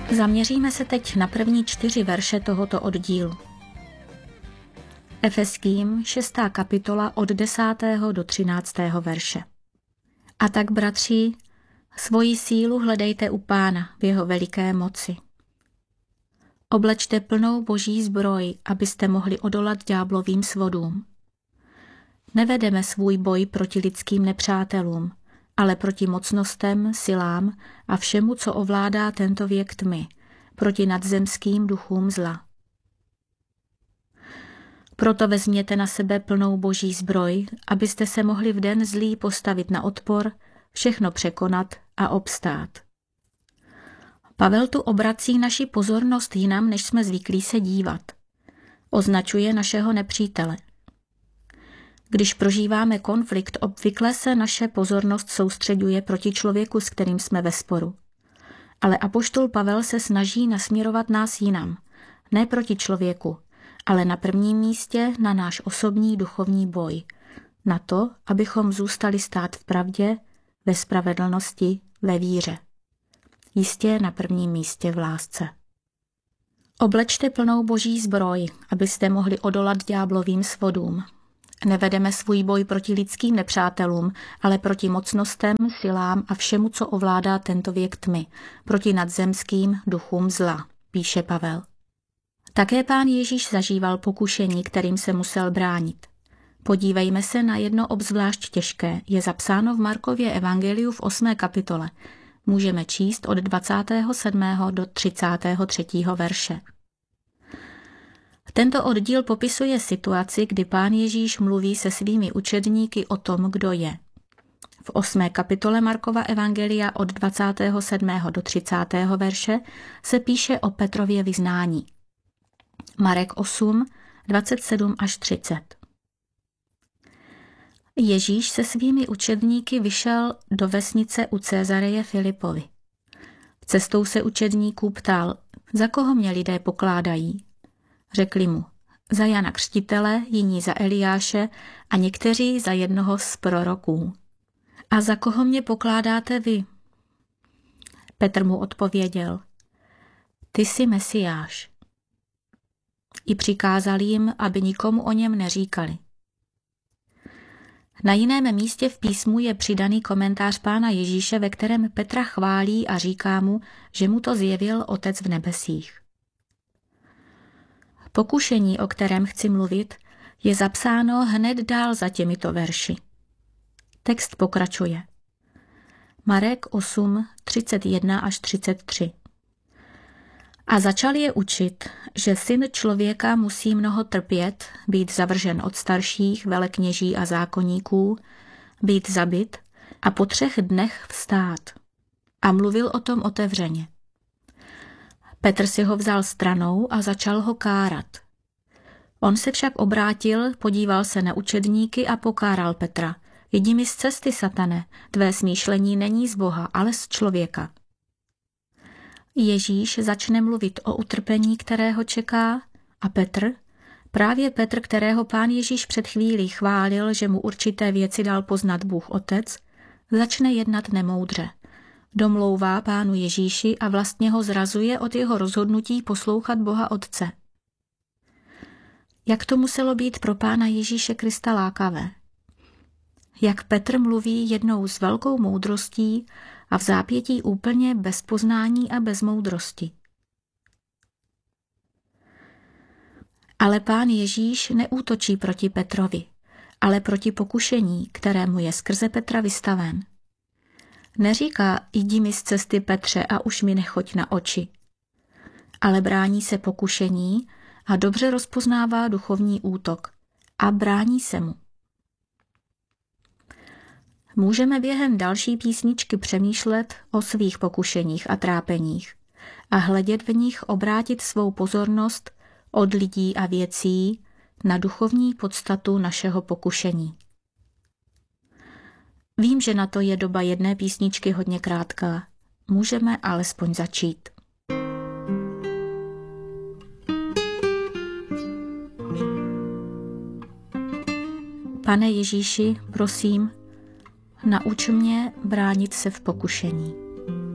Zaměříme se teď na první 4 verše tohoto oddílu. Efeským 6. kapitola od 10. do 13. verše. A tak, bratři, svoji sílu hledejte u Pána v jeho veliké moci. Oblečte plnou boží zbroj, abyste mohli odolat ďáblovým svodům. Nevedeme svůj boj proti lidským nepřátelům, ale proti mocnostem, silám a všemu, co ovládá tento věk tmy, proti nadzemským duchům zla. Proto vezměte na sebe plnou boží zbroj, abyste se mohli v den zlý postavit na odpor, všechno překonat a obstát. Pavel tu obrací naši pozornost jinam, než jsme zvyklí se dívat. Označuje našeho nepřítele. Když prožíváme konflikt, obvykle se naše pozornost soustřeďuje proti člověku, s kterým jsme ve sporu. Ale apoštol Pavel se snaží nasměrovat nás jinam, ne proti člověku, ale na prvním místě na náš osobní duchovní boj, na to, abychom zůstali stát v pravdě, ve spravedlnosti, ve víře. Jistě na prvním místě v lásce. Oblečte plnou boží zbroj, abyste mohli odolat ďáblovým svodům. Nevedeme svůj boj proti lidským nepřátelům, ale proti mocnostem, silám a všemu, co ovládá tento věk tmy, proti nadzemským duchům zla, píše Pavel. Také Pán Ježíš zažíval pokušení, kterým se musel bránit. Podívejme se na jedno obzvlášť těžké, je zapsáno v Markově evangeliu v 8. kapitole. Můžeme číst od 27. do 33. verše. Tento oddíl popisuje situaci, kdy Pán Ježíš mluví se svými učedníky o tom, kdo je. V 8. kapitole Markova evangelia od 27. do 30. verše se píše o Petrově vyznání. Marek 8, 27 až 30. Ježíš se svými učedníky vyšel do vesnice u Cezareje Filipovi. Cestou se učedníků ptal, za koho mě lidé pokládají. Řekli mu, za Jana Křtitele, jiní za Eliáše a někteří za jednoho z proroků. A za koho mě pokládáte vy? Petr mu odpověděl, ty jsi Mesiáš. I přikázal jim, aby nikomu o něm neříkali. Na jiném místě v písmu je přidaný komentář Pána Ježíše, ve kterém Petra chválí a říká mu, že mu to zjevil Otec v nebesích. Pokušení, o kterém chci mluvit, je zapsáno hned dál za těmito verši. Text pokračuje. Marek 8, 31 až 33. A začal je učit, že syn člověka musí mnoho trpět, být zavržen od starších, velekněží a zákonníků, být zabit a po 3 dnech vstát. A mluvil o tom otevřeně. Petr si ho vzal stranou a začal ho kárat. On se však obrátil, podíval se na učedníky a pokáral Petra. Jdi mi z cesty, satane, tvé smýšlení není z Boha, ale z člověka. Ježíš začne mluvit o utrpení, kterého čeká, a právě Petr, kterého Pán Ježíš před chvílí chválil, že mu určité věci dal poznat Bůh Otec, začne jednat nemoudře. Domlouvá Pánu Ježíši a vlastně ho zrazuje od jeho rozhodnutí poslouchat Boha Otce. Jak to muselo být pro Pána Ježíše Krista lákavé? Jak Petr mluví jednou s velkou moudrostí a v zápětí úplně bez poznání a bez moudrosti. Ale Pán Ježíš neútočí proti Petrovi, ale proti pokušení, kterému je skrze Petra vystaven. Neříká, jdi mi z cesty, Petře, a už mi nechoď na oči. Ale brání se pokušení a dobře rozpoznává duchovní útok a brání se mu. Můžeme během další písničky přemýšlet o svých pokušeních a trápeních a hledět v nich obrátit svou pozornost od lidí a věcí na duchovní podstatu našeho pokušení. Vím, že na to je doba jedné písničky hodně krátká. Můžeme alespoň začít. Pane Ježíši, prosím, nauč mě bránit se v pokušení.